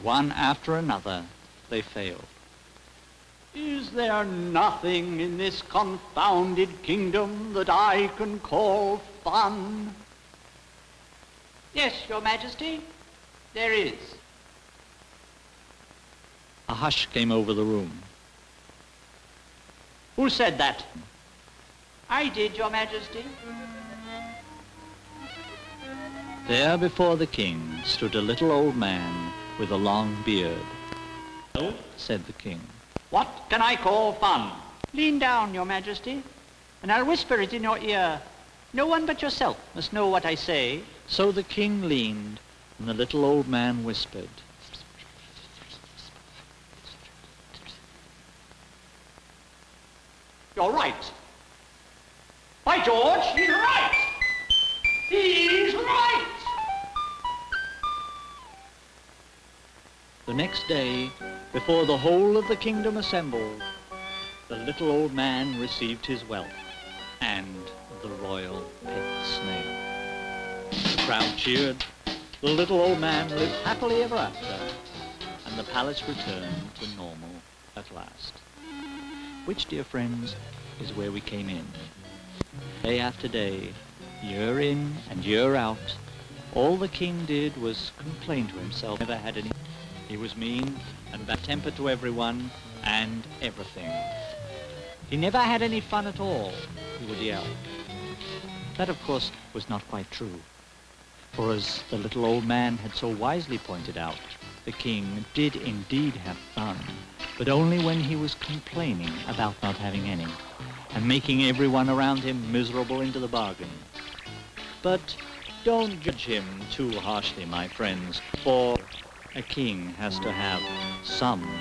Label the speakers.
Speaker 1: one after another, they failed.
Speaker 2: Is there nothing in this confounded kingdom that I can call fun?
Speaker 3: Yes, Your Majesty, there is.
Speaker 1: A hush came over the room.
Speaker 2: Who said that?
Speaker 3: I did, Your Majesty.
Speaker 1: There before the king stood a little old man with a long beard.
Speaker 2: Oh,
Speaker 1: Said the king.
Speaker 2: what can I call fun?
Speaker 3: Lean down, Your Majesty, and I'll whisper it in your ear. No one but yourself must know what I say.
Speaker 1: So the king leaned, and the little old man whispered.
Speaker 2: You're right. By George, he's right! He's right!
Speaker 1: The next day, before the whole of the kingdom assembled, the little old man received his wealth and the royal pet snail. The crowd cheered. The little old man lived happily ever after, and the palace returned to normal at last. Which, dear friends, is where we came in. Day after day, year in and year out, all the king did was complain to himself. Never had any. He was mean and bad-tempered to everyone and everything. He never had any fun at all, he would yell. That, of course, was not quite true. For as the little old man had so wisely pointed out, the king did indeed have fun, but only when he was complaining about not having any, and making everyone around him miserable into the bargain. But don't judge him too harshly, my friends, for a king has to have some